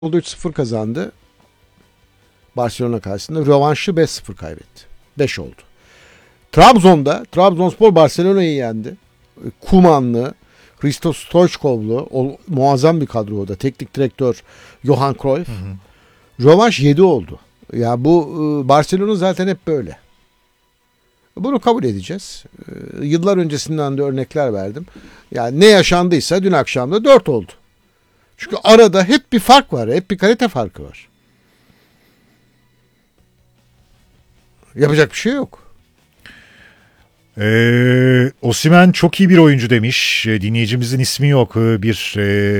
oldu 3-0 kazandı. Barcelona karşısında. Rövanşı 5-0 kaybetti. 5 oldu. Trabzonspor Barcelona'yı yendi. Kumanlı, Hristo Stoichkov'lu muazzam bir kadro o da. Teknik direktör Johan Cruyff. Rövanş 7 oldu. Ya bu Barcelona zaten hep böyle. Bunu kabul edeceğiz. Yıllar öncesinden de örnekler verdim. Yani ne yaşandıysa dün akşam da 4 oldu. Çünkü arada hep bir fark var. Hep bir kalite farkı var. Yapacak bir şey yok. Osimhen çok iyi bir oyuncu demiş. Dinleyicimizin ismi yok. Bir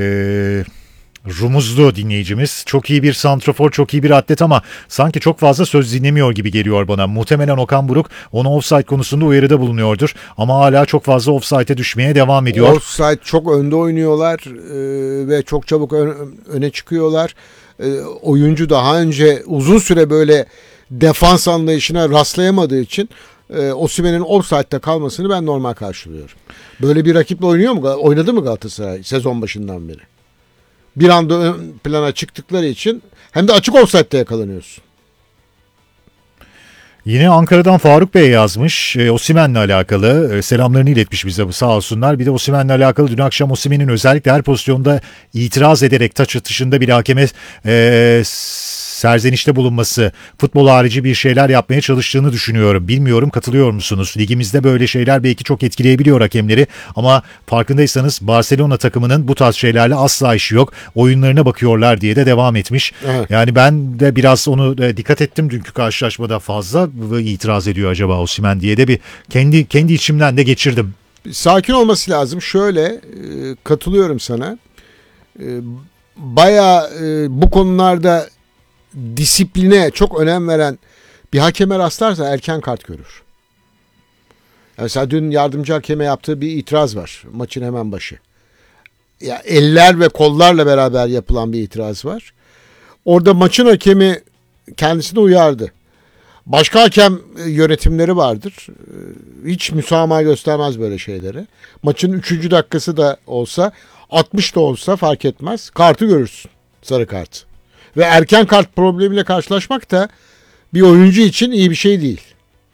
Rumuzlu dinleyicimiz. Çok iyi bir santrafor, çok iyi bir atlet ama sanki çok fazla söz dinlemiyor gibi geliyor bana. Muhtemelen Okan Buruk ona offside konusunda uyarıda bulunuyordur. Ama hala çok fazla offside'e düşmeye devam ediyor. Offside çok önde oynuyorlar ve çok çabuk öne çıkıyorlar. Oyuncu daha önce uzun süre böyle defans anlayışına rastlayamadığı için Osimhen'in offside'de kalmasını ben normal karşılıyorum. Böyle bir rakiple oynadı mı Galatasaray sezon başından beri? Bir anda ön plana çıktıkları için hem de açık offside'de yakalanıyorsun. Yine Ankara'dan Faruk Bey yazmış. Osimhen'le alakalı selamlarını iletmiş bize, bu sağ olsunlar. Bir de Osimhen'le alakalı dün akşam Osimhen'in özellikle her pozisyonda itiraz ederek taç atışında bile hakeme serzenişte bulunması, futbol harici bir şeyler yapmaya çalıştığını düşünüyorum. Bilmiyorum, katılıyor musunuz? Ligimizde böyle şeyler belki çok etkileyebiliyor hakemleri ama farkındaysanız Barcelona takımının bu tarz şeylerle asla işi yok. Oyunlarına bakıyorlar diye de devam etmiş. Evet. Yani ben de biraz onu dikkat ettim dünkü karşılaşmada, fazla itiraz ediyor acaba Osimhen diye de bir kendi içimden de geçirdim. Sakin olması lazım. Şöyle katılıyorum sana. Bayağı bu konularda disipline çok önem veren bir hakeme rastlarsa erken kart görür. Mesela dün yardımcı hakeme yaptığı bir itiraz var maçın hemen başı. Ya eller ve kollarla beraber yapılan bir itiraz var. Orada maçın hakemi kendisini uyardı. Başka hakem yönetimleri vardır. Hiç müsamaha göstermez böyle şeyleri. Maçın 3. dakikası da olsa 60 da olsa fark etmez. Kartı görürsün. Sarı kart. Ve erken kart problemiyle karşılaşmak da bir oyuncu için iyi bir şey değil.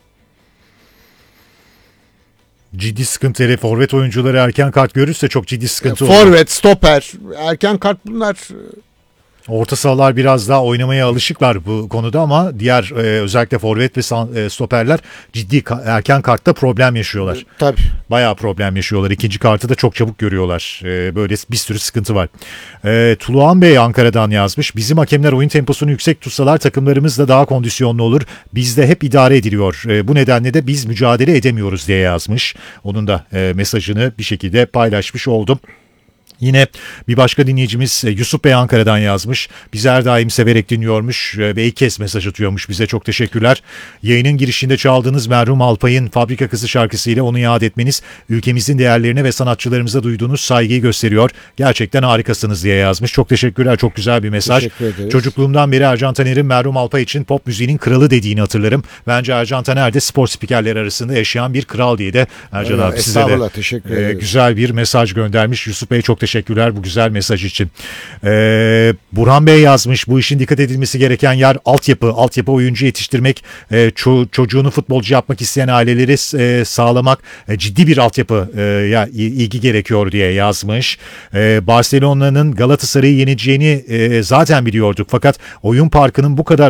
Ciddi sıkıntı. Forvet oyuncuları erken kart görürse çok ciddi sıkıntı olur. Forvet, stoper, erken kart bunlar. Orta sahalar biraz daha oynamaya alışıklar bu konuda ama diğer özellikle forvet ve stoperler ciddi erken kartta problem yaşıyorlar. Tabii. Bayağı problem yaşıyorlar. İkinci kartı da çok çabuk görüyorlar. Böyle bir sürü sıkıntı var. Tuluhan Bey Ankara'dan yazmış. Bizim hakemler oyun temposunu yüksek tutsalar takımlarımız da daha kondisyonlu olur. Bizde hep idare ediliyor. Bu nedenle de biz mücadele edemiyoruz diye yazmış. Onun da mesajını bir şekilde paylaşmış oldum. Yine bir başka dinleyicimiz Yusuf Bey Ankara'dan yazmış. Bizi her daim severek dinliyormuş ve ilk kez mesaj atıyormuş bize. Çok teşekkürler. Yayının girişinde çaldığınız merhum Alpay'ın Fabrika Kızı şarkısıyla onu yad etmeniz ülkemizin değerlerine ve sanatçılarımıza duyduğunuz saygıyı gösteriyor. Gerçekten harikasınız diye yazmış. Çok teşekkürler. Çok güzel bir mesaj. Teşekkür ederiz. Çocukluğumdan beri Ercan Taner'in merhum Alpay için pop müziğinin kralı dediğini hatırlarım. Bence Ercan Taner de spor spikerleri arasında yaşayan bir kral diye de Ercan abi size de teşekkür ederim. güzel bir mesaj göndermiş. Yusuf Bey çok teşekkürler bu güzel mesaj için. Burhan Bey yazmış. Bu işin dikkat edilmesi gereken yer altyapı. Altyapı oyuncu yetiştirmek, çocuğunu futbolcu yapmak isteyen aileleri sağlamak, ciddi bir altyapı ilgi gerekiyor diye yazmış. Barcelona'nın Galatasaray'ı yeneceğini zaten biliyorduk. Fakat oyun farkının bu kadar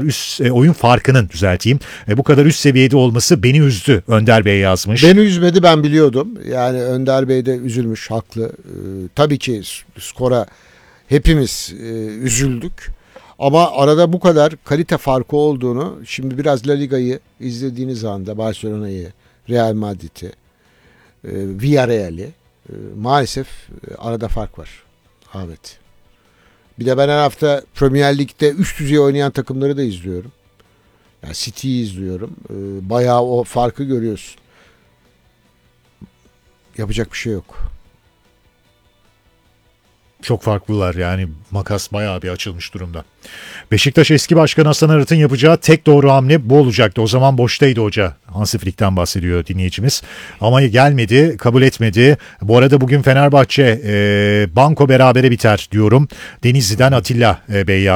bu kadar üst seviyede olması beni üzdü. Önder Bey yazmış. Beni üzmedi, ben biliyordum. Yani Önder Bey de üzülmüş, haklı. Tabii ki skora hepimiz üzüldük. Ama arada bu kadar kalite farkı olduğunu, şimdi biraz La Liga'yı izlediğiniz anda Barcelona'yı, Real Madrid'i, Villarreal'i maalesef arada fark var. Ahmet. Bir de ben her hafta Premier Lig'de üst düzey oynayan takımları da izliyorum. Yani City'yi izliyorum. Bayağı o farkı görüyorsun. Yapacak bir şey yok. Çok farklılar yani, makas bayağı bir açılmış durumda. Beşiktaş eski başkanı Hasan Arat'ın yapacağı tek doğru hamle bu olacaktı. O zaman boştaydı hoca. Hansi Flick'ten bahsediyor dinleyicimiz. Ama gelmedi, kabul etmedi. Bu arada bugün Fenerbahçe banko berabere biter diyorum. Denizli'den Atilla Bey